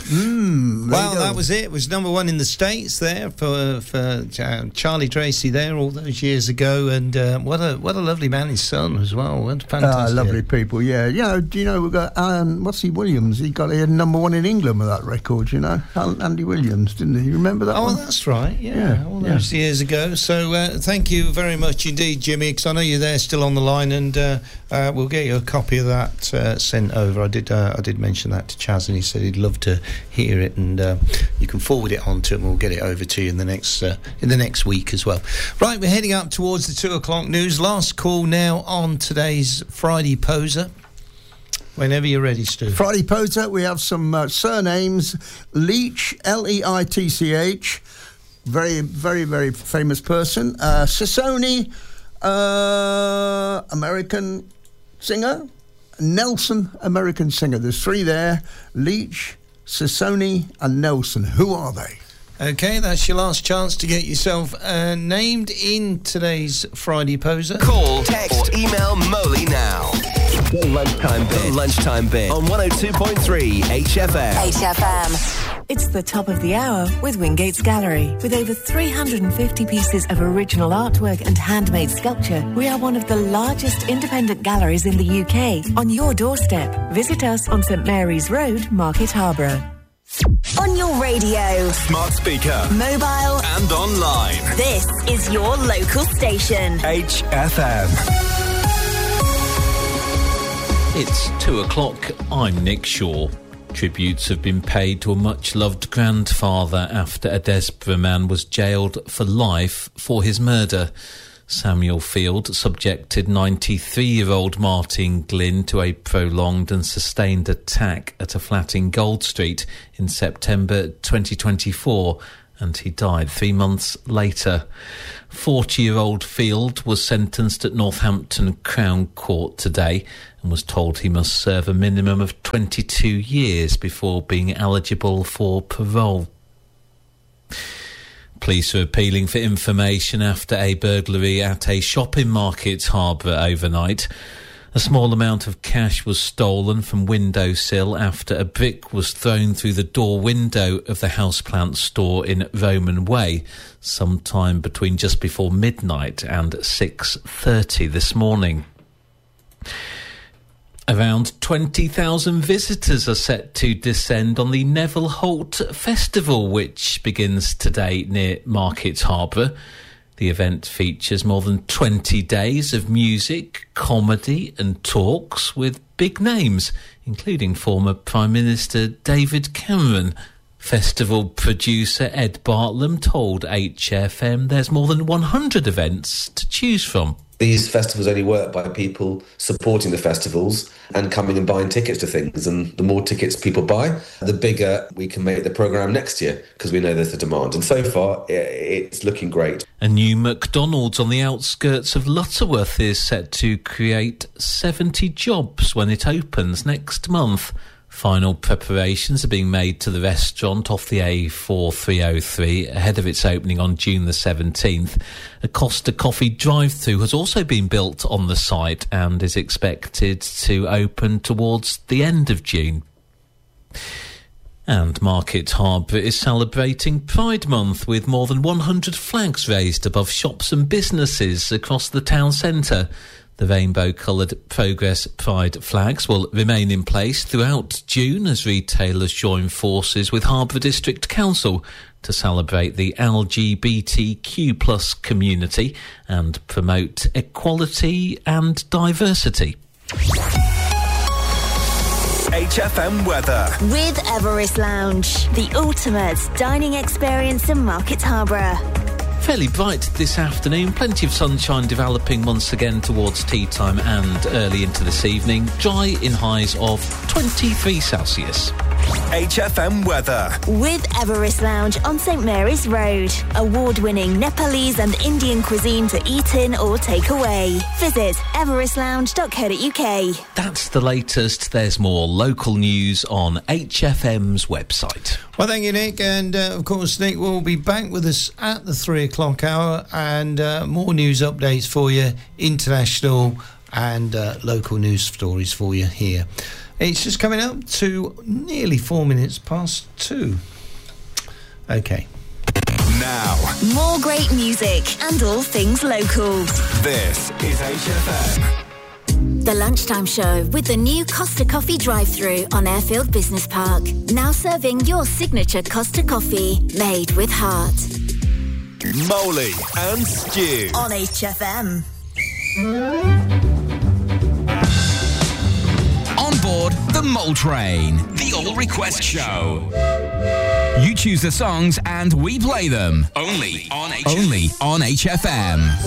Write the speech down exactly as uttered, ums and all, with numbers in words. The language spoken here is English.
Mm, well, that was it. It was number one in the States there for for uh, Charlie Tracy there all those years ago, and uh, what a what a lovely man his son as well. What fantastic, uh, lovely people. Yeah, you know. Do you know we've got Alan? What's he Williams? He got he had number one in England with that record. You know, Andy Williams, didn't he? You remember that? Oh, one? that's right. Yeah, yeah all those yeah. years ago. So uh, thank you very much indeed, Jimmy, because I know you're there still on the line, and uh, uh, we'll get you a copy of that uh, sent over. I did uh, I did mention that to Chaz, and he said he'd love to hear it, and uh, you can forward it on to him. We'll get it over to you in the next uh, in the next week as well. Right, we're heading up towards the two o'clock news. Last call now on today's Friday Poser. Whenever you're ready, Stu. Friday Poser. We have some uh, surnames. Leach, L E I T C H. Very, very, very famous person. Uh, Sassoni, uh, American singer. Nelson, American singer. There's three there. Leach, Sassoni and Nelson. Who are they? Okay, that's your last chance to get yourself uh, named in today's Friday Poser. Call, text, or email Moley now. The Lunchtime Bit. The Lunchtime Bit on one oh two point three H F M. H F M. It's the top of the hour with Wingate's Gallery. With over three hundred fifty pieces of original artwork and handmade sculpture, we are one of the largest independent galleries in the U K. On your doorstep. Visit us on St Mary's Road, Market Harborough. On your radio, smart speaker, mobile, and online. This is your local station. H F M. It's two o'clock. I'm Nick Shaw. Tributes have been paid to a much-loved grandfather after a Desborough man was jailed for life for his murder. Samuel Field subjected ninety-three-year-old Martin Glynn to a prolonged and sustained attack at a flat in Gold Street in September twenty twenty-four, and he died three months later. forty-year-old Field was sentenced at Northampton Crown Court today and was told he must serve a minimum of twenty-two years before being eligible for parole. Police are appealing for information after a burglary at a shop in Market Harborough overnight. A small amount of cash was stolen from windowsill after a brick was thrown through the door window of the houseplant store in Roman Way sometime between just before midnight and six thirty this morning. Around twenty thousand visitors are set to descend on the Neville Holt Festival, which begins today near Market Harborough. The event features more than twenty days of music, comedy and talks with big names, including former Prime Minister David Cameron. Festival producer Ed Bartlam told H F M there's more than one hundred events to choose from. These festivals only work by people supporting the festivals and coming and buying tickets to things. And the more tickets people buy, the bigger we can make the programme next year, because we know there's a demand. And so far, it's looking great. A new McDonald's on the outskirts of Lutterworth is set to create seventy jobs when it opens next month. Final preparations are being made to the restaurant off the A four three oh three ahead of its opening on June the seventeenth. A Costa Coffee drive-through has also been built on the site and is expected to open towards the end of June. And Market Harborough is celebrating Pride Month with more than one hundred flags raised above shops and businesses across the town centre. The rainbow-coloured Progress Pride flags will remain in place throughout June as retailers join forces with Harborough District Council to celebrate the L G B T Q plus community and promote equality and diversity. H F M weather. With Everest Lounge, the ultimate dining experience in Market Harborough. Fairly bright this afternoon, plenty of sunshine developing once again towards tea time and early into this evening. Dry in highs of twenty-three Celsius. H F M weather. With Everest Lounge on St Mary's Road. Award-winning Nepalese and Indian cuisine to eat in or take away. Visit everest lounge dot co dot uk. That's the latest. There's more local news on H F M's website. Well, thank you, Nick. And, uh, of course, Nick will be back with us at the three o'clock hour and uh, more news updates for you, international and uh, local news stories for you here. It's just coming up to nearly four minutes past two. Okay. Now, More great music and all things local. this is H F M. The Lunchtime Show with the new Costa Coffee drive-thru on Airfield Business Park. Now serving your signature Costa coffee, made with heart. Molly and Stu. On H F M. On board the Mole Train, the All Request Show. You choose the songs and we play them. Only on H- only on H F M.